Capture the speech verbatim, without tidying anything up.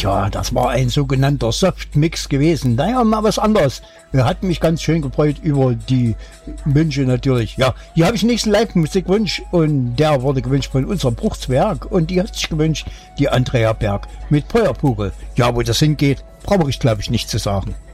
Tja, das war ein sogenannter Softmix gewesen. Naja, mal was anderes. Er hat mich ganz schön gefreut über die Wünsche natürlich. Ja, hier habe ich den nächsten Live-Musikwunsch und der wurde gewünscht von unserem Bruchswerk und die hat sich gewünscht, die Andrea Berg mit Feuerkugel. Ja, wo das hingeht, brauche ich glaube ich nicht zu sagen.